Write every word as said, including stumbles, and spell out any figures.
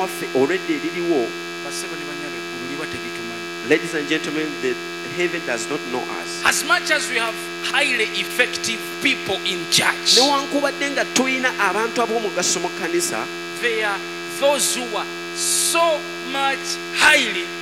waffe already liriwo. Ladies and gentlemen, the heaven does not know us. As much as we have highly effective people in church, Newankubadde nga tulina abantu ab'omugaso mu kkanisa, there are those who are so much highly